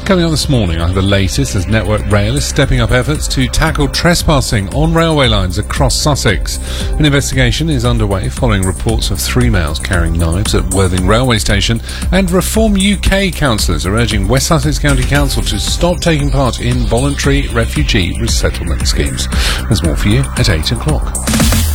Coming up this morning, I have the latest as Network Rail is stepping up efforts to tackle trespassing on railway lines across Sussex. An investigation is underway following reports of 3 males carrying knives at Worthing Railway Station, and Reform UK councillors are urging West Sussex County Council to stop taking part in voluntary refugee resettlement schemes. There's more for you at 8 o'clock.